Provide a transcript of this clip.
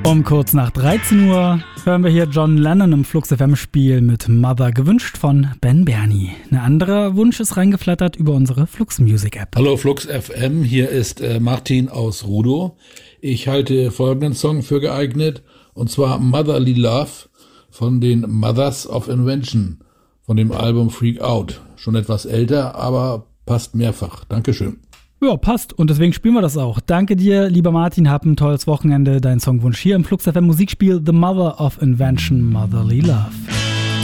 Um kurz nach 13 Uhr hören wir hier John Lennon im Flux FM Spiel mit Mother, gewünscht von Ben Bernie. Ein anderer Wunsch ist reingeflattert über unsere Flux Music App. Hallo Flux FM, hier ist Martin aus Rudow. Ich halte folgenden Song für geeignet, und zwar Motherly Love von den Mothers of Invention von dem Album Freak Out. Schon etwas älter, aber passt mehrfach. Dankeschön. Ja, passt. Und deswegen spielen wir das auch. Danke dir, lieber Martin. Hab ein tolles Wochenende. Dein Songwunsch hier im Flux FM Musikspiel The Mother of Invention, Motherly Love.